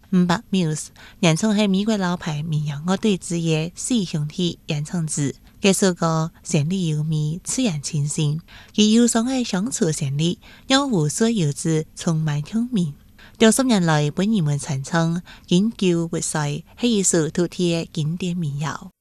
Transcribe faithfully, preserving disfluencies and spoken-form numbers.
五百 Muse 演唱係美國老牌民謠樂隊之一四兄弟演唱自，這首歌旋律優美，自然清新，其憂傷嘅鄉村旋律讓無數遊子充滿共鳴。六十年來被人們傳唱，經久不衰，係一首土鐵嘅經典民謠。